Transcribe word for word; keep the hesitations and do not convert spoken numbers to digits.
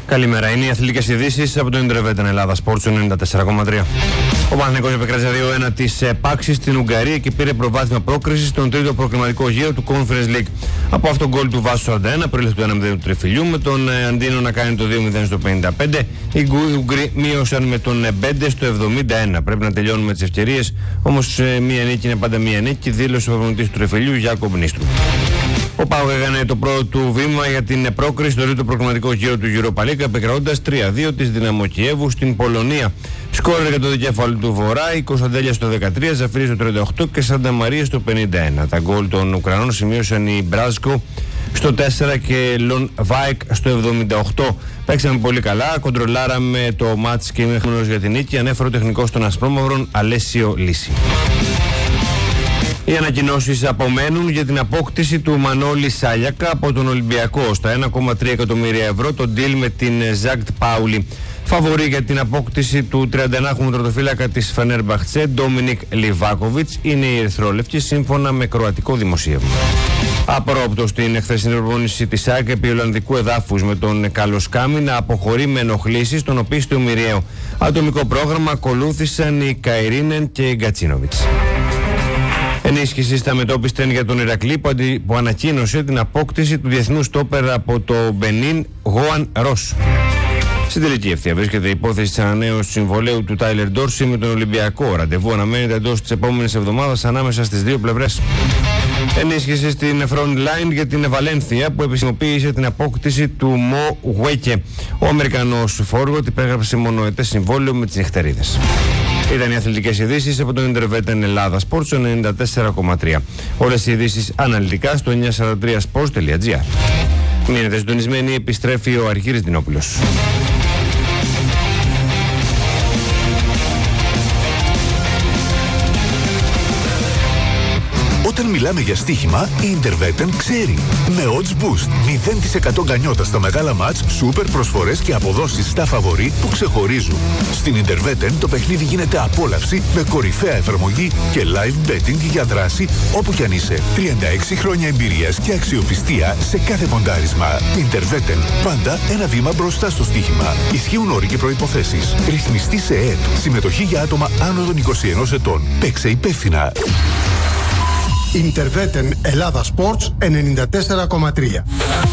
Καλημέρα. Είναι οι αθλητικές ειδήσεις από το Ιντερβέτεν Ελλάδα Sports ενενήντα τέσσερα κόμμα τρία. Ο Παναθηναϊκός επεκράτησε δύο ένα της Πάξης στην Ουγγαρία και πήρε προβάδισμα πρόκρισης στον τρίτο προκριματικό γύρο του Conference League. Από αυτόν τον γκολ του Βάσου σαράντα ένα, προήλθε το ένα μηδέν του Τριφυλιού, με τον Αντίνο να κάνει το δύο μηδέν στο πενήντα πέντε. Οι Ούγγροι μείωσαν με τον Μπέντε στο εβδομήντα ένα. Πρέπει να τελειώνουμε τις ευκαιρίες, όμως μία νίκη είναι πάντα μία νίκη, δήλωσε ο προπονητής του Τριφυλιού, Γιάκομπ Νίστρου. Ο ΠΑΟΚ έκανε το πρώτο του βήμα για την πρόκριση στο τρίτο προκριματικό γύρο του Europa League, επικρατώντας τρία δύο της Δυναμό Κιέβου στην Πολωνία. Σκόρερ για το δικέφαλο του Βορρά, η Κωνσταντέλια στο δεκατρία, Ζαφύρι στο τριάντα οκτώ και Σάντα Μαρία στο πενήντα ένα. Τα γκολ των Ουκρανών σημείωσαν οι Μπράζκο στο τέσσερα και Λον Βάικ στο εβδομήντα οκτώ. Παίξαμε πολύ καλά, κοντρολάραμε το μάτς και είμαι χρονός για την νίκη, ανέφερε ο τεχνικός των Ασπρόμαυρων Αλέσιο Λύση. Οι ανακοινώσεις απομένουν για την απόκτηση του Μανώλη Σάλιακα από τον Ολυμπιακό στα ένα κόμμα τρία εκατομμύρια ευρώ, το deal με την Ζάκτ Πάουλη. Φαβορεί για την απόκτηση του τριανταενάχου τερματοφύλακα της Φενέρμπαχτσε, Ντόμινικ Λιβάκοβιτς, είναι η Ερυθρόλευκη, σύμφωνα με κροατικό δημοσίευμα. Απρόπτω στην χθεσινή προπόνηση της ΑΕΚ επί Ολλανδικού εδάφους με τον Καλοσκάμι να αποχωρεί με ενοχλήσεις, τον οπίστιο Μυριαίο. Ατομικό πρόγραμμα ακολούθησαν οι Καϊρίνεν και οι Γκατσίνοβιτς. Ενίσχυση στα μετώπιστεν για τον Ηρακλή που ανακοίνωσε την απόκτηση του διεθνού στόπερ από το Μπενίν, Γόαν Ρος. Στην τελική ευθεία βρίσκεται η υπόθεση της ανανέωσης συμβολαίου του Τάιλερ Ντόρση με τον Ολυμπιακό. Ραντεβού αναμένεται εντός της επόμενης εβδομάδας ανάμεσα στις δύο πλευρές. Ενίσχυση στην front line για την Βαλένθια που επισημοποίησε την απόκτηση του Μο Γουέκε. Ο Αμερικανός φόργοτ υπέγραψε μονοετές συμβόλαιο με τις νυχτερίδες. Ήταν οι αθλητικές ειδήσεις από το Ιντερβέτεν Ελλάδα Sports ενενήντα τέσσερα κόμμα τρία. Όλες οι ειδήσεις αναλυτικά στο εννιακόσια σαράντα τρία sports τελεία gr. Μείνετε συντονισμένοι, επιστρέφει ο Αρχήρης Δινόπουλος. Όταν μιλάμε για στοίχημα, η Interveten ξέρει. Με odds boost, μηδέν τοις εκατό γκανιότα στα μεγάλα μάτς, σούπερ προσφορές και αποδόσεις στα φαβορί που ξεχωρίζουν. Στην Interveten το παιχνίδι γίνεται απόλαυση με κορυφαία εφαρμογή και live betting για δράση όπου κι αν είσαι. τριάντα έξι χρόνια εμπειρίας και αξιοπιστία σε κάθε ποντάρισμα. Interveten, πάντα ένα βήμα μπροστά στο στοίχημα. Ισχύουν όροι και προϋποθέσεις. Ρυθμιστή σε ΕΕΠ. Συμμετοχή για άτομα άνω των είκοσι ενός ετών. Παίξε υπεύθυνα. Ιντερβέτεν Ελλάδα Sports ενενήντα τέσσερα κόμμα τρία.